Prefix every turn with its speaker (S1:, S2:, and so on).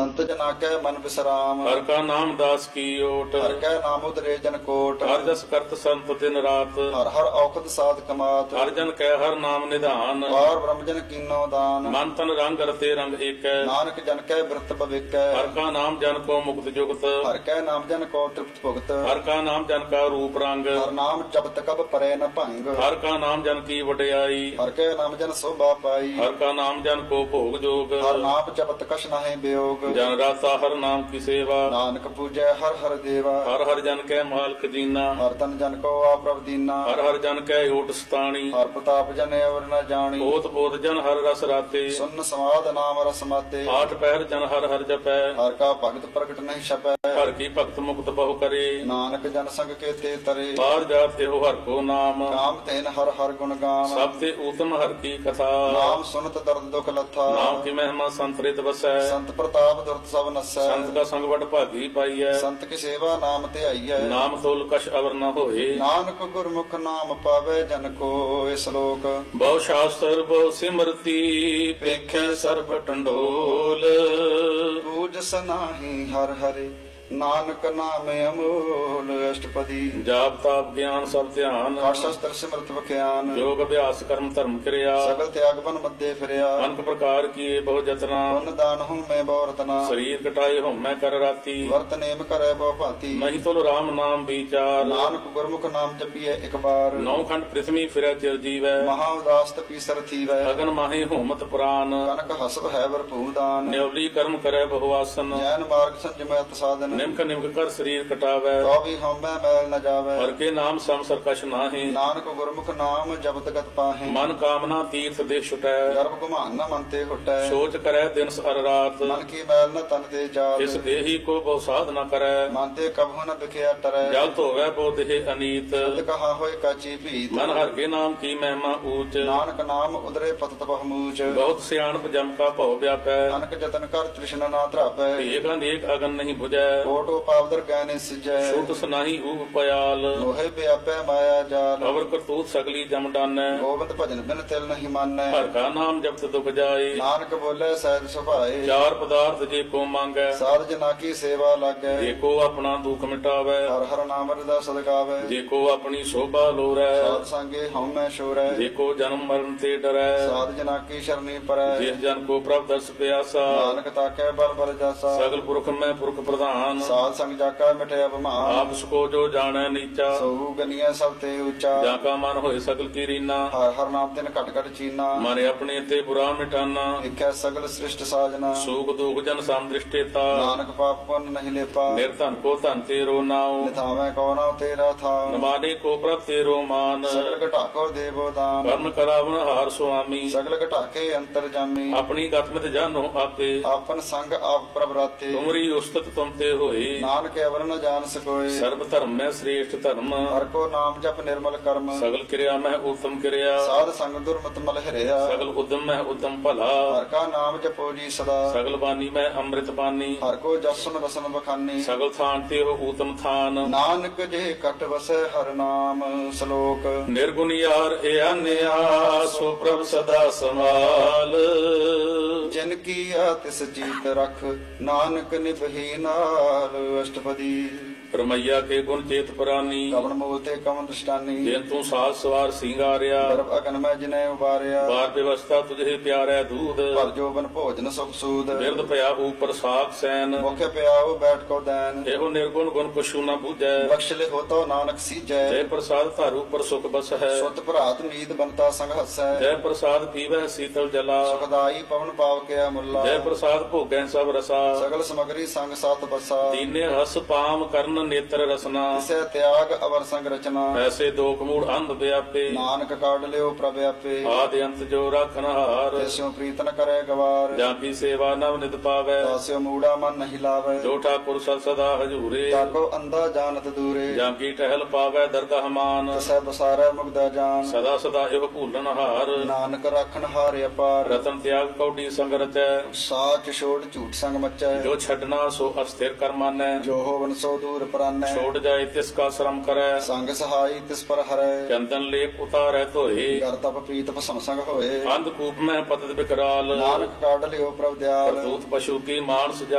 S1: संत जना कै मन विश्राम।
S2: हर का नाम दास की ओट।
S1: हर कै नाम उदरे जन कोट।
S2: हर जस करत संत दिन रात।
S1: हर हर औखद साध कमात।
S2: हर जन कै हर नाम निधान।
S1: और ब्रह्म जन कीनो दान।
S2: मन तन रंग रते रंग एक।
S1: नानक जन कै व्रत पविक।
S2: हर का नाम जन को मुक्त जुगत।
S1: हर कै नाम जन को तृप्त भुगत।
S2: हर का नाम जन का रूप रंग।
S1: हर नाम जपत कब परे न भंग।
S2: हर का नाम जन की वड्याई।
S1: हर कै नाम जन शोभा पाई।
S2: हर का नाम जन को भोग जोग।
S1: हर नाम जपत कछ नाहि वियोग।
S2: जन राता हर नाम की सेवा।
S1: नानक पूजै हर हर देवा।
S2: हर हर जन कै मालक दीना।
S1: हर तन जन को आप्रभ दीना।
S2: हर हर जन कै ओट सताणी।
S1: हर प्रताप जन अवर न जानी।
S2: ओत बोध जन हर रस राते।
S1: सुन समाद नाम रस माते।
S2: आठ पहर जन हर हर जपै।
S1: हर का भगत प्रगट नहीं छपै।
S2: हर की भक्त मुक्त बहु करे।
S1: नानक जन संग के ते तरे।
S2: बार जाते हो हर को नाम।
S1: काम तेन हर हर गुण गान।
S2: सब ते उत्तम हर की कथा।
S1: नाम सुनत दर्द दुख लथा।
S2: नाम की महिमा संतरित बसै।
S1: संत प्रताप दुरत सब नसै।
S2: संत का संग बड़ भागी पाईऐ।
S1: संत की सेवा नाम ते आईऐ।
S2: नाम तोल कछ अवर न होए।
S1: नानक गुरमुख नाम पावे जन को श्लोक।
S2: बहु शास्त्र बहु सिमरती पेखे सर्ब टंडोल।
S1: पूज सनाही हर हरे नानक नाम अमोल। अष्टपदी
S2: जाप ताप ज्ञान सब ध्यान।
S1: पाठ शस्त्र सिमरत बख्यान।
S2: योग अभ्यास कर्म धर्म क्रिया।
S1: सगल त्याग बन मध्य फिरया।
S2: अनक प्रकार किए बहु जतना।
S1: पुण्य दान हूँ मैं बहु रतना।
S2: शरीर कटाए हो मैं कर राती।
S1: वर्त नेम करे बहु भांति।
S2: मही तुल राम नाम विचार।
S1: नानक गुरमुख नाम जपिए एक बार।
S2: नौ खंड पृथ्वी फिरै चिर जीवै।
S1: महा उदास तपी सर थीवै।
S2: अगन माहे होमत पुराण।
S1: कनक हसब है वर भूदान।
S2: न्योली कर्म करे बहुआसन।
S1: जैन मार्ग संजमयत साधन।
S2: निमक निमक कर शरीर कटावै।
S1: तो भी हम मैल न जावे।
S2: हर के नाम समसर कछ नाहि।
S1: नानक गुरमुख नाम जपत गत पाहे।
S2: मन कामना तीर्थ देश छुटै।
S1: गर्भ गुमान न मन ते हुटै।
S2: सोच करे दिन हर रात।
S1: मन की मैल न तन ते जात।
S2: इस देही को बहु साध न करै।
S1: मन ते कबहु न बिखया टरै।
S2: जल धोवै बहु देह अनीत।
S1: शब्द कहा होय काची भीत।
S2: मन हर के नाम की महिमा ऊंच।
S1: नानक नाम उदरे पतत बहुमूच।
S2: बहुत सियाणप जम का भव व्यापै।
S1: अनक जतन कर तृष्णा ना त्रापै।
S2: एक अनेक अगन नहीं बुझै।
S1: कोटो पावदर गहने सिजै।
S2: छूट सुनाही ऊब पयाल।
S1: लोहे व्यापै माया जाल।
S2: अवर करतूत सगली जम डानै।
S1: गोविंद भजन बिन तिल नहीं मानै।
S2: हर का नाम जपत दुख जाए।
S1: नानक बोले सहज सुभाए।
S2: चार पदार्थ जे को मांगै।
S1: साध जना की सेवा लागै।
S2: जे को अपना दुख मिटावै।
S1: हर हर नाम हृदय सद गावै।
S2: जे को अपनी शोभा लोरै।
S1: साध संगे हम मैं शोरै।
S2: जे को जन्म मरण ते डरै।
S1: साध जना की शरणी परै।
S2: जिस जन को प्रभ दर्श प्यासा।
S1: नानक ताकै बल बल जासा।
S2: सगल पुरख में पुरख प्रधान।
S1: साध संग जाका मिटे अभिमान।
S2: आप उसको जो जाने नीचा।
S1: सहु गनिया सब ते ऊंचा।
S2: जाका मन होए सगल की रीना।
S1: हर हर नाम तिन घट घट चीना।
S2: मारे अपने ते बुरा मिटाना।
S1: लिखै सगल सृष्ट साजना।
S2: सुख दुख जन सम दृष्टिता।
S1: नानक पाप पुण्य नहीं लेपा।
S2: निर्धन को धन तेरो नाव।
S1: निथावै को नाम तेरा था।
S2: नमाने को प्रभ तेरो मान।
S1: सगल घटाको देवो दान।
S2: कर्म करावन हार स्वामी।
S1: सगल घटाके अंतर जामी।
S2: अपनी गतमत जानो आपे।
S1: आपन संग आप प्रभ राते।
S2: तुमरी उस्तत तुम ते होए।
S1: नानक अवर न जान सकोए।
S2: सर्व धर्म में श्रेष्ठ धर्म।
S1: हर को नाम जप निर्मल कर्म।
S2: सगल क्रिया में उत्तम क्रिया।
S1: साध संग दुर्मत मल हिरया।
S2: सगल उद्यम में उत्तम भला।
S1: हर का नाम जपो जी सदा।
S2: सगल बानी में अमृत पानी।
S1: हर को जसन रसन बखानी।
S2: सगल थान ते हो उत्तम थान।
S1: नानक जे कट बसै हर नाम श्लोक।
S2: निर्गुण यार ए अन्या सो प्रभ सदा संभाल।
S1: जिनकी तिस जीत रख नानक निभही नाल। अष्टपदी
S2: रमैया के गुण चेत पुरानी।
S1: कवन मूल ते कवन दृष्टानी।
S2: जिन तू साज सवार सिंगारिया।
S1: गर्भ अगन में जिने उबारिया।
S2: बार व्यवस्था तुझे प्यारे दूध।
S1: पर जोबन भोजन सुख सूद।
S2: बिरद पया ऊपर साख सैन।
S1: मुख्य प्याओ बैठ को दैन।
S2: एहो निर्गुण गुण कुछु न बूझै।
S1: बख्श ले हो तो नानक सीजै।
S2: जय प्रसाद धारू पर सुख बस है।
S1: सुत भरात नींद बनता संग हसै।
S2: जय प्रसाद पीवै शीतल जला।
S1: सुखदाई पवन पाव के मुल्ला।
S2: जय प्रसाद भोगै सब रसा।
S1: सगल सामग्री संग सात बसा।
S2: दीने हस पाम करन नेत्र रसना।
S1: इसे त्याग अवर संग रचना।
S2: ऐसे दो कमूढ़ अंध व्यापे।
S1: नानक काढ़ लियो प्रव्यापे।
S2: आदि अंत जो राखन हार।
S1: ऐस्यो प्रीत न करे गवार।
S2: जाकी सेवा नव नित पावै।
S1: तास्यो मूढ़ा मन नहीं लावे।
S2: जो ठाकुर सद सदा हजूरे।
S1: ताको अंधा जानत दूरे।
S2: जाकी टहल पावै दरगाह मान।
S1: तसै बसारै मुग्धा जान।
S2: सदा सदा एव भूलन हार।
S1: नानक राखन हार अपार।
S2: रतन त्याग कौडी संग रचै।
S1: साच छोड़ झूठ संग मचै।
S2: जो छडना सो अस्थिर कर मानै।
S1: जो होवन सो दूर परानै।
S2: छोड़ जाए तिसका श्रम करे।
S1: संग सहाई तिस पर हरै।
S2: चंदन लेप उतारै धोए।
S1: कर तप प्रीत भसम संग होए।
S2: अंधकूप में पतत विकराल।
S1: नानक काढ़ लियो प्रभ दयाल।
S2: करतूत पशु की मानस